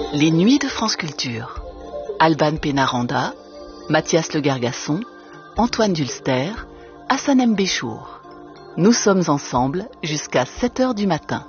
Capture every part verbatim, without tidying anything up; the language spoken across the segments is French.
Les Nuits de France Culture. Alban Pénaranda, Mathias Le Gargasson, Antoine Dulster, Hassan M. Béchour. Nous sommes ensemble jusqu'à sept heures du matin.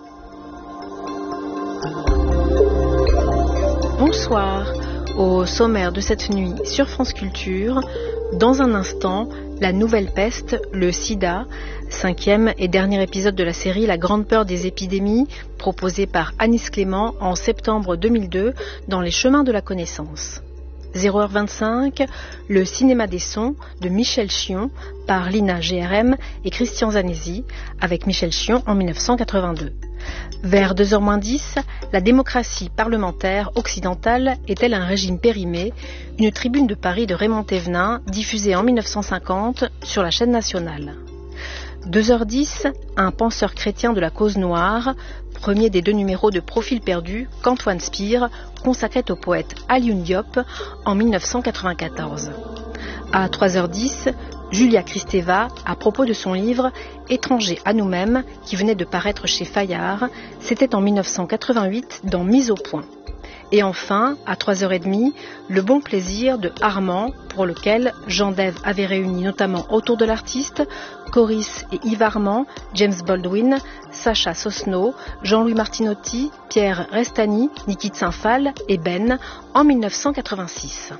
Bonsoir. Au sommaire de cette nuit sur France Culture, dans un instant, la nouvelle peste, le sida, cinquième et dernier épisode de la série La grande peur des épidémies, proposé par Anis Clément en septembre deux mille deux dans Les chemins de la connaissance. zéro heure vingt-cinq, le cinéma des sons de Michel Chion par Lina G R M et Christian Zanesi avec Michel Chion en dix-neuf cent quatre-vingt-deux. Vers deux heures moins dix, la démocratie parlementaire occidentale est-elle un régime périmé? Une tribune de Paris de Raymond Thévenin diffusée en dix-neuf cent cinquante sur la chaîne nationale. deux heures dix, un penseur chrétien de la cause noire, premier des deux numéros de Profil perdu qu'Antoine Spire consacrait au poète Alioune Diop en dix-neuf cent quatre-vingt-quatorze. À trois heures dix, Julia Kristeva à propos de son livre « Étrangers à nous-mêmes » qui venait de paraître chez Fayard, c'était en dix-neuf cent quatre-vingt-huit dans Mise au point. Et enfin, à trois heures trente, Le bon plaisir de Armand, pour lequel Jean Dève avait réuni notamment autour de l'artiste Coris et Yves Armand, James Baldwin, Sacha Sosno, Jean-Louis Martinotti, Pierre Restani, Niki Saint-Phal et Ben en dix-neuf cent quatre-vingt-six.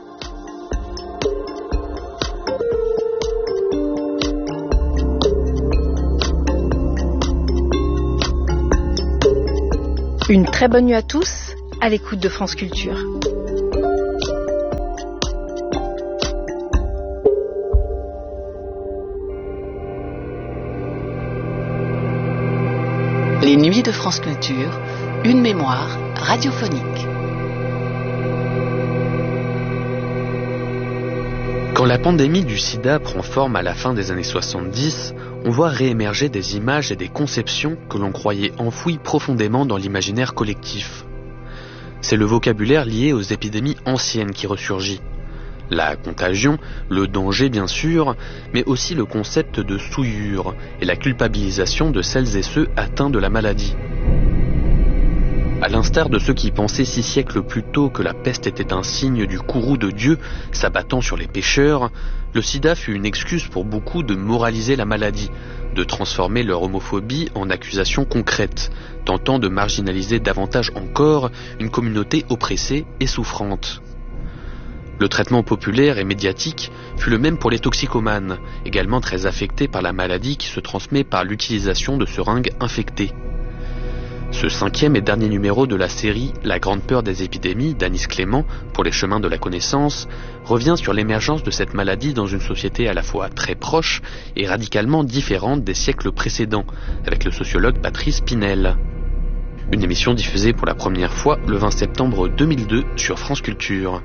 Une très bonne nuit à tous, à l'écoute de France Culture. Les Nuits de France Culture, une mémoire radiophonique. Quand la pandémie du sida prend forme à la fin des années soixante-dix, on voit réémerger des images et des conceptions que l'on croyait enfouies profondément dans l'imaginaire collectif. C'est le vocabulaire lié aux épidémies anciennes qui ressurgit. La contagion, le danger bien sûr, mais aussi le concept de souillure et la culpabilisation de celles et ceux atteints de la maladie. À l'instar de ceux qui pensaient six siècles plus tôt que la peste était un signe du courroux de Dieu s'abattant sur les pécheurs, le sida fut une excuse pour beaucoup de moraliser la maladie, de transformer leur homophobie en accusation concrète, tentant de marginaliser davantage encore une communauté oppressée et souffrante. Le traitement populaire et médiatique fut le même pour les toxicomanes, également très affectés par la maladie qui se transmet par l'utilisation de seringues infectées. Ce cinquième et dernier numéro de la série La grande peur des épidémies d'Anis Clément pour les chemins de la connaissance revient sur l'émergence de cette maladie dans une société à la fois très proche et radicalement différente des siècles précédents, avec le sociologue Patrice Pinel. Une émission diffusée pour la première fois le vingt septembre deux mille deux sur France Culture.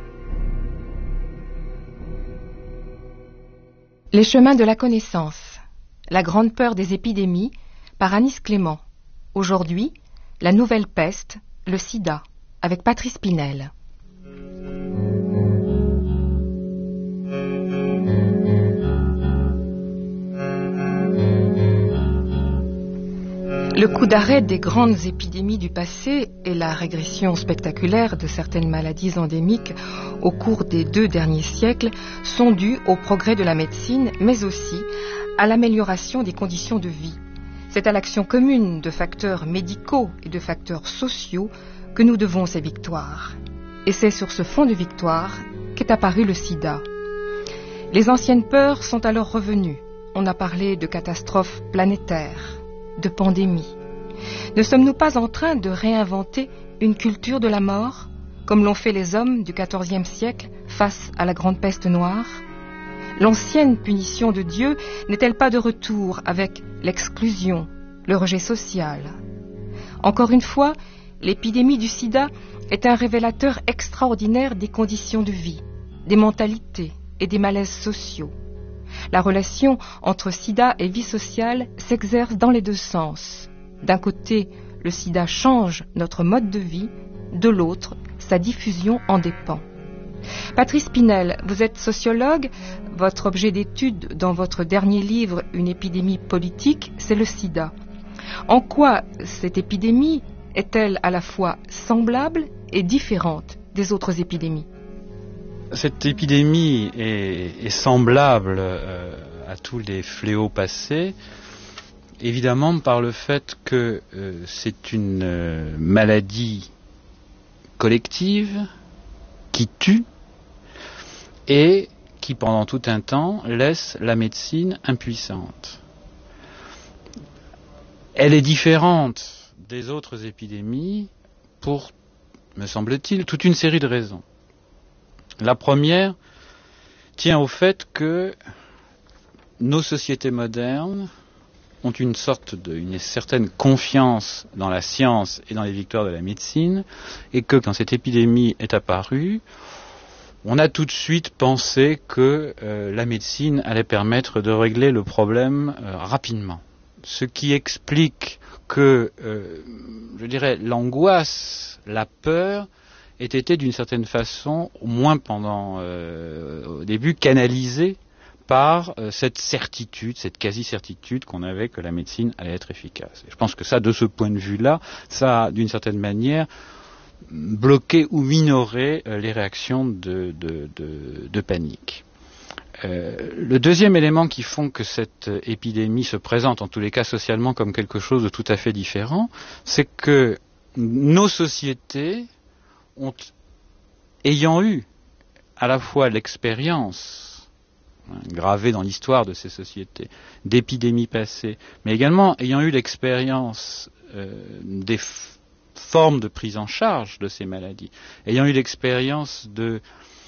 Les chemins de la connaissance. La grande peur des épidémies par Anis Clément. Aujourd'hui, la nouvelle peste, le sida, avec Patrice Pinel. Le coup d'arrêt des grandes épidémies du passé et la régression spectaculaire de certaines maladies endémiques au cours des deux derniers siècles sont dus au progrès de la médecine, mais aussi à l'amélioration des conditions de vie. C'est à l'action commune de facteurs médicaux et de facteurs sociaux que nous devons ces victoires. Et c'est sur ce fond de victoire qu'est apparu le sida. Les anciennes peurs sont alors revenues. On a parlé de catastrophes planétaires, de pandémies. Ne sommes-nous pas en train de réinventer une culture de la mort, comme l'ont fait les hommes du quatorzième siècle face à la grande peste noire? L'ancienne punition de Dieu n'est-elle pas de retour avec l'exclusion, le rejet social? Encore une fois, l'épidémie du sida est un révélateur extraordinaire des conditions de vie, des mentalités et des malaises sociaux. La relation entre sida et vie sociale s'exerce dans les deux sens. D'un côté, le sida change notre mode de vie, de l'autre, sa diffusion en dépend. Patrice Pinel, vous êtes sociologue. Votre objet d'étude dans votre dernier livre, Une épidémie politique, c'est le sida. En quoi cette épidémie est-elle à la fois semblable est différente des autres épidémies? Cette épidémie est, est semblable euh, à tous les fléaux passés, évidemment par le fait que euh, c'est une euh, maladie collective qui tue et qui pendant tout un temps laisse la médecine impuissante. Elle est différente des autres épidémies pour, me semble-t-il, toute une série de raisons. La première tient au fait que nos sociétés modernes ont une sorte de, une certaine confiance dans la science et dans les victoires de la médecine, et que quand cette épidémie est apparue, on a tout de suite pensé que euh, la médecine allait permettre de régler le problème euh, rapidement. Ce qui explique que, euh, je dirais, l'angoisse, la peur, ait été d'une certaine façon, au moins pendant euh, au début, canalisée par euh, cette certitude, cette quasi-certitude qu'on avait que la médecine allait être efficace. Et je pense que ça, de ce point de vue-là, ça a d'une certaine manière bloqué ou minoré euh, les réactions de, de, de, de panique. Euh, le deuxième élément qui font que cette épidémie se présente, en tous les cas socialement, comme quelque chose de tout à fait différent, c'est que nos sociétés ont, ayant eu à la fois l'expérience hein, gravée dans l'histoire de ces sociétés d'épidémies passées, mais également ayant eu l'expérience euh, des f- formes de prise en charge de ces maladies, ayant eu l'expérience de